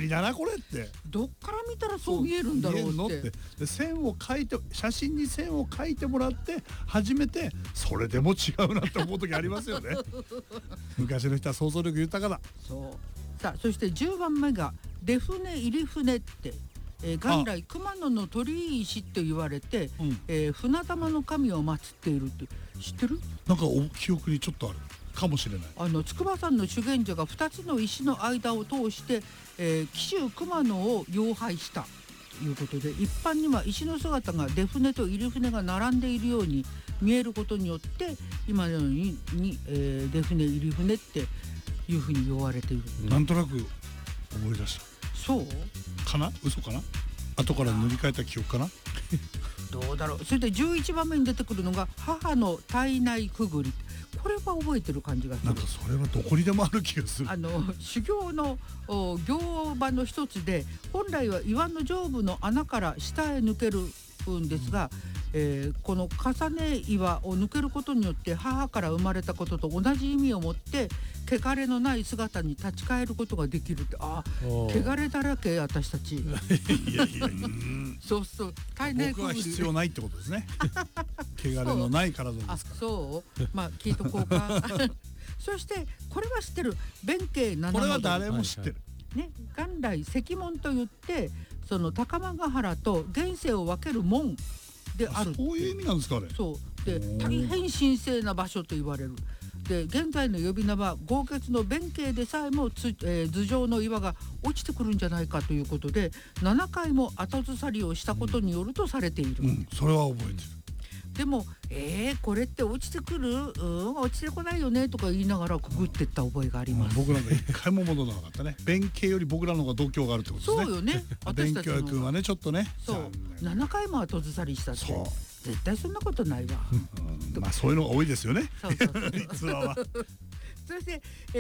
理だなこれって。 どっから見たらそう見えるんだろうって。 で線を描いて、写真に線を描いてもらって初めてそれでも違うなって思う時ありますよね。昔の人は想像力豊かだ。 そうさあ、そして10番目が出船入船って、元来熊野の鳥居石と言われて、船玉の神を祀っているって知ってる？ なんか記憶にちょっとあるかもしれない。 筑波山の修験者が2つの石の間を通して、紀州熊野を妖拝したということで、一般には石の姿が出船と入船が並んでいるように見えることによって今のように、出船入船っていうふうに言われている。 なんとなく思い出した。 そうかな、嘘かな、後から塗り替えた記憶かな。 どうだろう。それで11番目に出てくるのが母の体内くぐり。これは覚えてる感じがする。 なんかそれはどこにでもある気がする。 修行の行場の一つで、本来は岩の上部の穴から下へ抜けるんですが、この重ね岩を抜けることによって母から生まれたことと同じ意味を持って汚れのない姿に立ち返ることができるって。汚れだらけ私たち。いやそうそう体内僕は必要ないってことですね。汚れのない体ですから。 そうまあ聞いとこうか。そしてこれは知ってる、弁慶七これは誰も知ってる、 ね、元来石門といってその高間ヶ原と現世を分ける門である。 そういう意味なんですかね。 そうで、大変神聖な場所と言われる。で現在の呼び名は豪傑の弁慶でさえも頭上の岩が落ちてくるんじゃないかということで7回も後ずさりをしたことによるとされている。 それは覚えてる。 でもこれって落ちてくる、落ちてこないよねとか言いながらくぐってった覚えがあります。 僕なんか一回も戻らなかったね。弁慶より僕らの方が度胸があるってことですね。 そうよね。 弁慶君はねちょっとね。 そう7回も後ずさりしたって絶対そんなことないわ。 まあそういうのが多いですよね。 逸話は。そして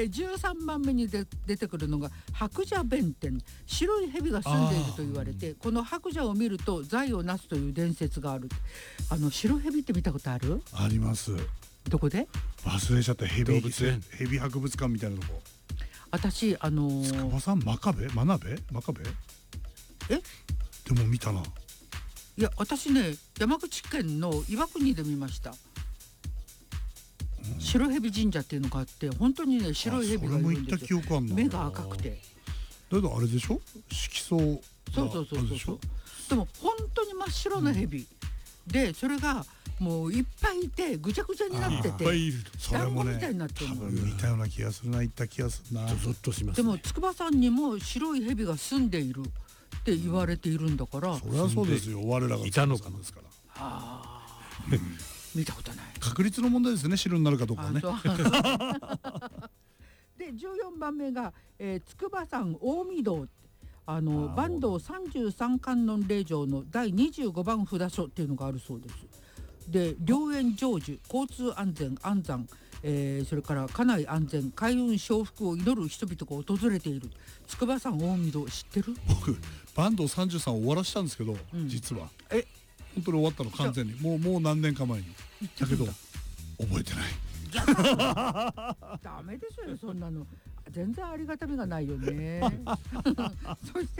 、13番目に出てくるのが白蛇弁天、白い蛇が住んでいると言われて、この白蛇を見ると財を成すという伝説がある。白蛇って見たことある？ あります。 どこで？ 忘れちゃった。蛇博物館みたいなとこ。 私筑波山真壁でも見たな。 いや私ね山口県の岩国で見ました。白蛇神社っていうのがあって、本当にね白い蛇がいるんですよ。目が赤くて。 だけどあれでしょ、色素。 そうでも本当に真っ白な蛇、でそれがもういっぱいいてぐちゃぐちゃになってて、団子みたいになってるの。 多分見たような気がするな。行った気がするな。ゾッとしますね。 でも筑波山にも白い蛇が住んでいるって言われているんだから、 それはそうですよ。我らがいたのかですから。 見たことない。 確率の問題ですね、白になるかどうかはね。 で14番目が、筑波山大御堂、坂東33観音霊場の第25番札所っていうのがあるそうです。で良縁成就、交通安全安産、それから家内安全、開運承福を祈る人々が訪れている筑波山大御堂。知ってる？ 僕坂東33を終わらしたんですけど、実は本当に終わったの完全に。もう何年か前に。だけど覚えてない。 ダメですよそんなの。全然ありがたみがないよね。そして、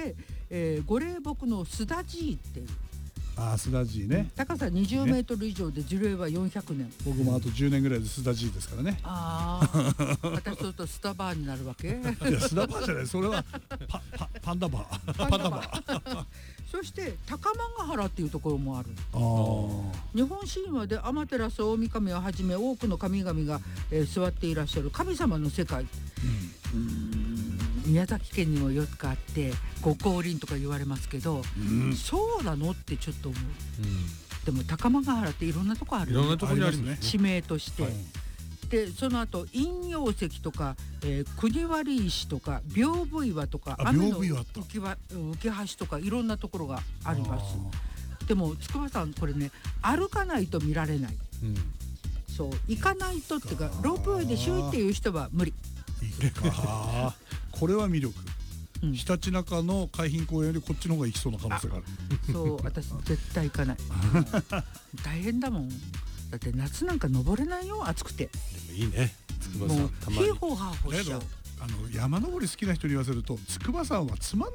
ご霊木の須田寺っていう。 須田寺ね。 高さ20メートル以上で樹齢は400年。 僕もあと10年ぐらいで須田寺ですからね。 私そうとスタバーになるわけ？いやスタバーじゃない、それはパンダバー。 そして高間ヶ原っていうところもある。日本神話で天照大神をはじめ多くの神々が、座っていらっしゃる神様の世界。宮崎県にもよくあってご降臨とか言われますけど、そうなのってちょっと思う。でも高間ヶ原っていろんなとこある。 いろんなとこにあるね。 地名として。でその後陰陽石とか、国割石とか屏風岩とか雨の浮き橋とかいろんなところがあります。でも筑波山これね歩かないと見られない。そう行かないとっていうかロープウェイでシューっていう人は無理。これは魅力。ひたちなかの海浜公園よりこっちの方が行きそうな可能性がある。 そう私絶対行かない。大変だもん。だって夏なんか登れないよ、暑くて。でもいいね、 筑波山。もうヒーホーハーホーしちゃう。 山登り好きな人に言わせると筑波山はつまん